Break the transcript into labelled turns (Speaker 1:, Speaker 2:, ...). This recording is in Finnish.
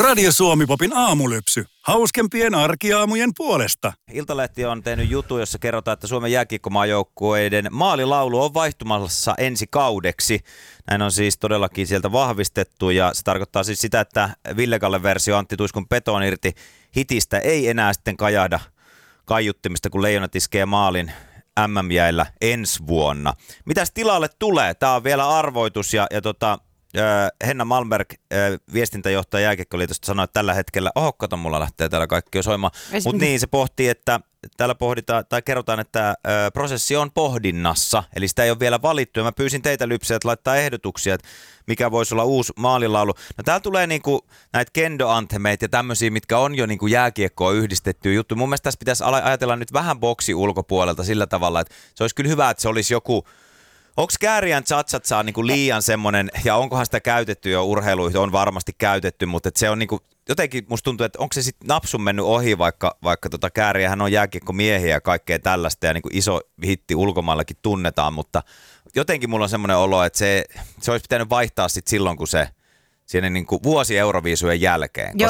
Speaker 1: Radio Suomi-popin aamulypsy. Hauskempien arkiaamujen puolesta.
Speaker 2: Iltalehti on tehnyt juttu, jossa kerrotaan, että Suomen jääkiekkomaajoukkueiden maalilaulu on vaihtumassa ensi kaudeksi. Näin on siis todellakin sieltä vahvistettu ja se tarkoittaa siis sitä, että Ville Kallen versio Antti Tuiskun Peton irti hitistä ei enää sitten kajahda kaiuttimista, kun Leijonat iskee maalin MM-jäillä ensi vuonna. Mitäs tilalle tulee? Tämä on vielä arvoitus ja Henna Malmberg, viestintäjohtaja Jääkiekkoliitosta, sanoi, että tällä hetkellä, kato, mulla lähtee täällä kaikki jo soimaan, mutta niin se pohtii, että täällä pohditaan tai kerrotaan, että prosessi on pohdinnassa, eli sitä ei ole vielä valittu, ja mä pyysin teitä lypsiä, että laittaa ehdotuksia, että mikä voisi olla uusi maalilaulu. No täällä tulee niinku näitä kendo-anthemeita ja tämmöisiä, mitkä on jo niinku jääkiekkoon yhdistettyä juttu. Mun mielestä tässä pitäisi ajatella nyt vähän boksi ulkopuolelta sillä tavalla, että se olisi kyllä hyvä, että se olisi joku. Onko Kääriän Chatsatsaa niinku liian semmoinen, ja onkohan sitä käytetty jo urheiluihin, on varmasti käytetty, mutta se on niinku, jotenkin musta tuntuu, että onko se sitten napsun mennyt ohi, vaikka Kääriähän on jääkiekkomiehiä ja kaikkea tällaista, ja niinku iso hitti ulkomaillakin tunnetaan, mutta jotenkin mulla on semmoinen olo, että se olisi pitänyt vaihtaa sitten silloin, kun se siinä niinku vuosi Euroviisujen jälkeen.
Speaker 3: Joo,